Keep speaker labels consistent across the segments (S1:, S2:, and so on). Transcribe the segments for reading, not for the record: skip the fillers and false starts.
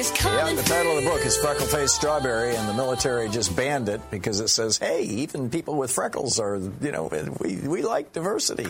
S1: Yeah, the title of the book is Freckle-Faced Strawberry, and the military just banned it because it says, hey, even people with freckles are, we like diversity.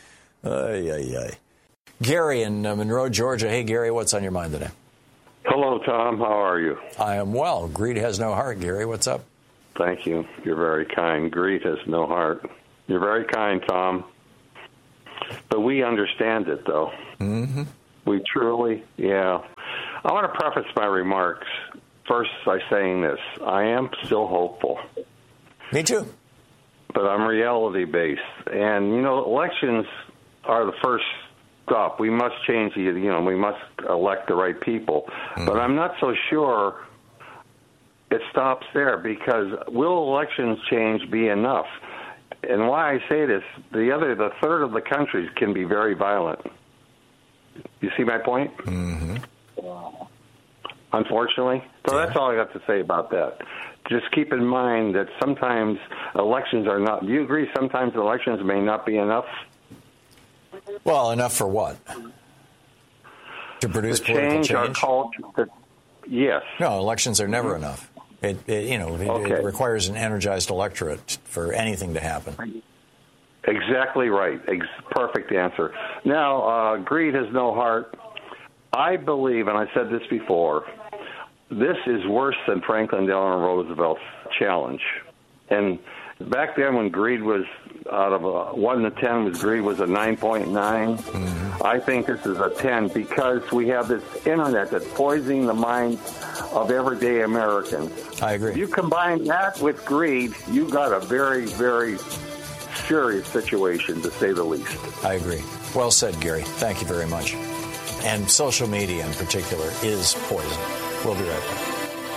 S1: Gary in Monroe, Georgia. Hey, Gary, what's on your mind today?
S2: Hello, Tom. How are you?
S1: I am well. Greed has no heart, Gary. What's up?
S2: Thank you. You're very kind. Greed has no heart. You're very kind, Tom. But we understand it, though.
S1: Mm-hmm.
S2: We truly, yeah. I want to preface my remarks first by saying this. I am still hopeful.
S1: Me too.
S2: But I'm reality-based. And, elections are the first stop. We must change we must elect the right people. Mm-hmm. But I'm not so sure it stops there, because will elections change be enough? And why I say this, the third of the countries can be very violent. You see my point?
S1: Mm-hmm.
S2: Unfortunately. So that's all I got to say about that. Just keep in mind that sometimes elections are not. Do you agree sometimes elections may not be enough?
S1: Well, enough for what? To produce political change?
S2: Our culture. Yes.
S1: No, elections are never enough. It requires an energized electorate for anything to happen.
S2: Exactly right. Perfect answer. Now, greed has no heart. I believe, and I said this before, this is worse than Franklin Delano Roosevelt's challenge. And back then, when greed was out of 1 to 10, greed was a 9.9.
S1: Mm-hmm.
S2: I think this is a 10 because we have this internet that's poisoning the minds of everyday Americans.
S1: I agree.
S2: If you combine that with greed, you've got a very, very serious situation, to say the least.
S1: I agree. Well said, Gary. Thank you very much. And social media in particular is poison. We'll be right back.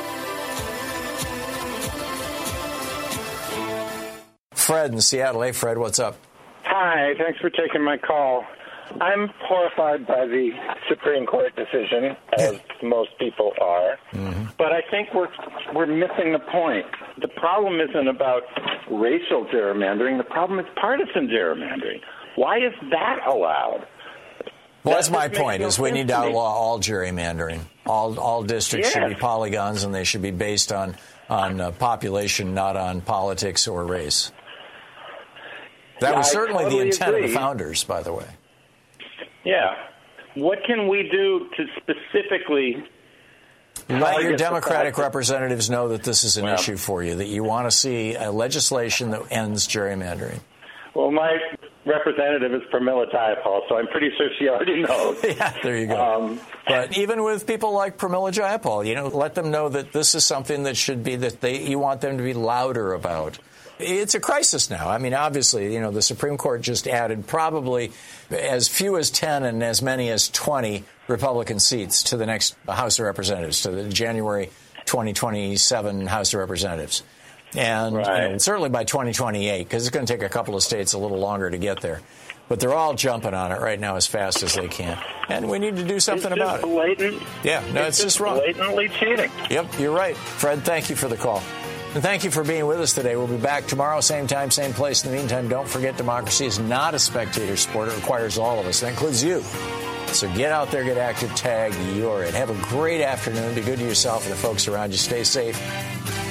S1: Fred in Seattle. Hey, Fred, what's up?
S3: Hi, thanks for taking my call. I'm horrified by the Supreme Court decision, as most people are.
S1: Mm-hmm.
S3: But I think we're missing the point. The problem isn't about racial gerrymandering. The problem is partisan gerrymandering. Why is that allowed?
S1: Well, that's my point, is we need to outlaw all gerrymandering. All districts should be polygons, and they should be based on population, not on politics or race. That was certainly the intent of the founders, by the way.
S3: Yeah. What can we do to specifically
S1: let your Democratic representatives know that this is an issue for you, that you want to see a legislation that ends gerrymandering?
S3: Well, my representative is Pramila Jayapal, so I'm pretty sure she already knows.
S1: Yeah, there you go. But even with people like Pramila Jayapal, let them know that this is something that should be, you want them to be louder about. It's a crisis now. I mean, obviously, the Supreme Court just added probably as few as 10 and as many as 20 Republican seats to the next House of Representatives, to the January 2027 House of Representatives. And certainly by 2028, because it's going to take a couple of states a little longer to get there. But they're all jumping on it right now as fast as they can. And we need to do something about it.
S3: Blatant.
S1: Yeah, no, it's just wrong.
S3: Blatantly cheating.
S1: Yep, you're right. Fred, thank you for the call. And thank you for being with us today. We'll be back tomorrow, same time, same place. In the meantime, don't forget democracy is not a spectator sport. It requires all of us. That includes you. So get out there, get active, tag, you're it. Have a great afternoon. Be good to yourself and the folks around you. Stay safe.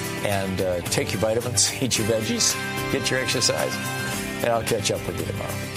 S1: And take your vitamins, eat your veggies, get your exercise. And I'll catch up with you tomorrow.